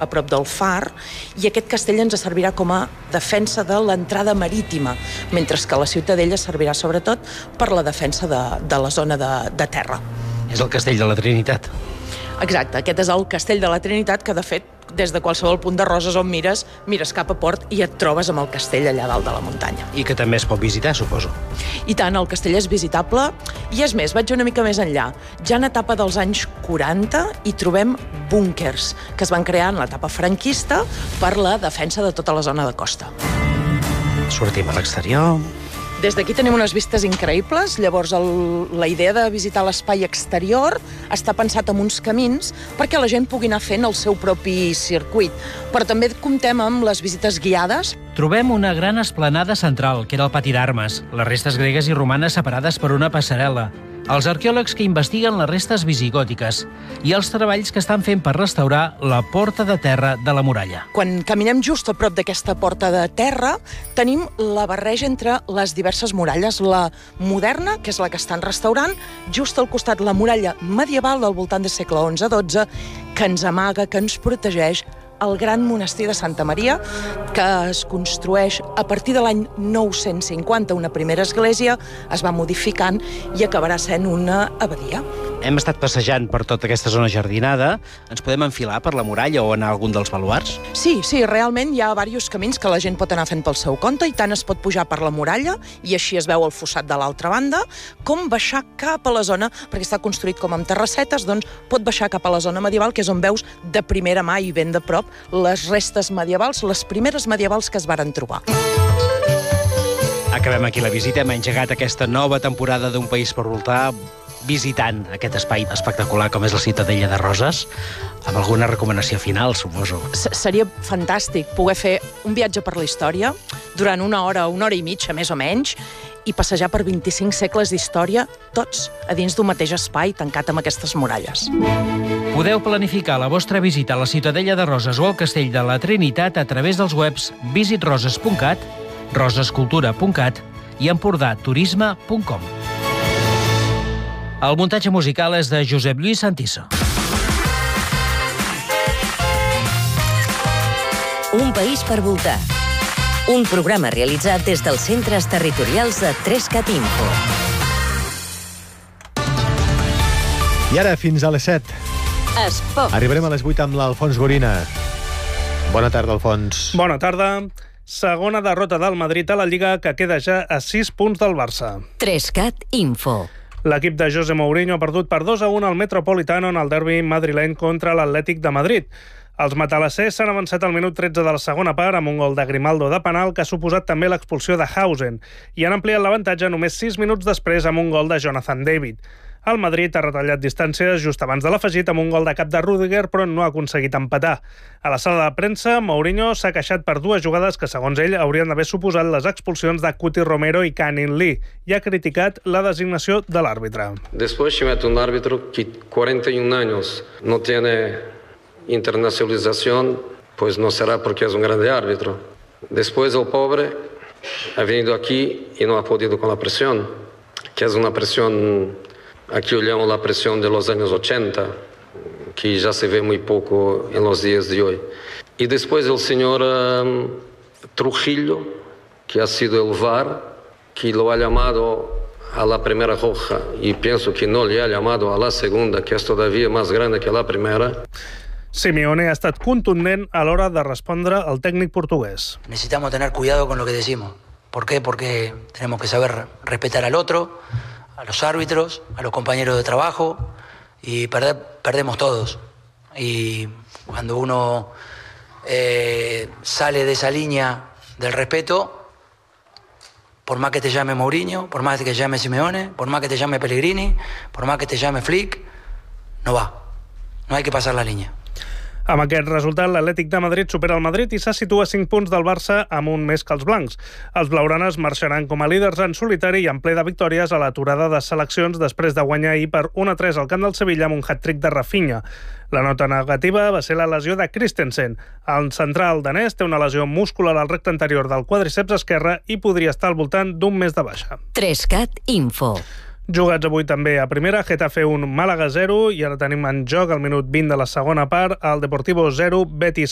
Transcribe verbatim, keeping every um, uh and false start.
a prop del far, i aquest castell ens servirà com a defensa de l'entrada marítima, mentre que la ciutadella servirà sobretot per la defensa de, de la zona de, de terra. És el castell de la Trinitat. Exacte, aquest és el castell de la Trinitat, que de fet, des de qualsevol punt de Roses on mires, mires cap a port i et trobes amb el castell allà dalt de la muntanya. I que també es pot visitar, suposo. I tant, el castell és visitable, i és més, vaig una mica més enllà. Ja en etapa dels anys quaranta hi trobem búnkers, que es van crear en l'etapa franquista per la defensa de tota la zona de costa. Sortim a l'exterior. Des d'aquí tenim unes vistes increïbles, llavors el, la idea de visitar l'espai exterior està pensat amb uns camins perquè la gent pugui anar fent el seu propi circuit, però també comptem amb les visites guiades. Trobem una gran esplanada central, que era el pati d'armes, les restes gregues i romanes separades per una passarel·la, els arqueòlegs que investiguen les restes visigòtiques i els treballs que estan fent per restaurar la porta de terra de la muralla. Quan caminem just a prop d'aquesta porta de terra, tenim la barreja entre les diverses muralles, la moderna, que és la que estan restaurant, just al costat la muralla medieval del voltant del segle onze dotze, que ens amaga, que ens protegeix, el gran monestir de Santa Maria, que es construeix a partir de l'any nou-cents cinquanta, una primera església, es va modificant i acabarà sent una abadia. Hem estat passejant per tota aquesta zona jardinada. Ens podem enfilar per la muralla o anar a algun dels baluards? Sí, sí, realment hi ha diversos camins que la gent pot anar fent pel seu compte, i tant es pot pujar per la muralla, i així es veu el fossat de l'altra banda, com baixar cap a la zona, perquè està construït com amb terrassetes, doncs pot baixar cap a la zona medieval, que és on veus de primera mà i ben de prop les restes medievals, les primeres medievals que es varen trobar. Acabem aquí la visita. Hem engegat aquesta nova temporada d'Un País per Voltar visitant aquest espai espectacular com és la Ciutadella de Roses, amb alguna recomanació final, suposo. S Seria fantàstic poder fer un viatge per la història durant una hora, una hora i mitja, més o menys, i passejar per vint-i-cinc segles d'història, tots a dins d'un mateix espai tancat amb aquestes muralles. Podeu planificar la vostra visita a la Ciutadella de Roses o al Castell de la Trinitat a través dels webs visit roses punt cat, rosescultura punt cat i empordaturisme punt com. El muntatge musical és de Josep Lluís Santiso. Un País per Voltar. Un programa realitzat des dels centres territorials de Trescat Info. I ara, fins a les set. Esport. Arribarem a les vuit amb l'Alfons Gorina. Bona tarda, Alfons. Bona tarda. Segona derrota del Madrid a la Lliga, que queda ja a sis punts del Barça. Trescat Info. L'equip de José Mourinho ha perdut per dos a un al Metropolitano en el derbi madrileny contra l'Atlètic de Madrid. Els matalassers s'han avançat al minut tretze de la segona part amb un gol de Grimaldo de penal que ha suposat també l'expulsió de Hausen, i han ampliat l'avantatge només sis minuts després amb un gol de Jonathan David. El Madrid ha retallat distàncies just abans de l'afegit amb un gol de cap de Rüdiger, però no ha aconseguit empatar. A la sala de premsa, Mourinho s'ha queixat per dues jugades que, segons ell, haurien d'haver suposat les expulsions de Cuti Romero i Canin Lee, i ha criticat la designació de l'àrbitre. Después se mete un árbitro que cuarenta y un años no tiene internacionalización, pues no será porque es un grande árbitro. Después el pobre ha venido aquí y no ha podido con la presión, que es una presión... Aquí olhamos la presión de los años ochenta, que ya se ve muy poco en los días de hoy. Y después el señor um, Trujillo, que ha sido el V A R, que lo ha llamado a la primera roja, y pienso que no le ha llamado a la segunda, que es todavía más grande que la primera. Simeone ha estat contundent a l'hora de respondre al tècnic portuguès. Necesitamos tener cuidado con lo que decimos. ¿Por qué? Porque tenemos que saber respetar al otro, a los árbitros, a los compañeros de trabajo, y perder, perdemos todos. Y cuando uno eh, sale de esa línea del respeto, por más que te llame Mourinho, por más que te llame Simeone, por más que te llame Pellegrini, por más que te llame Flick, no va. No hay que pasar la línea. Amb aquest resultat, l'Atlètic de Madrid supera el Madrid i se situa a cinc punts del Barça amb un més que els blancs. Els blaugranes marxaran com a líders en solitari i en ple de victòries a l'aturada de seleccions després de guanyar ahir per un a tres al camp del Sevilla amb un hat-trick de Rafinha. La nota negativa va ser la lesió de Christensen. El central danès té una lesió muscular al recte anterior del quadríceps esquerre i podria estar al voltant d'un mes de baixa. Trescat Info. Jugats avui també a primera, Getafe un, Màlaga zero, i ara tenim en joc al minut vint de la segona part, el Deportivo zero, Betis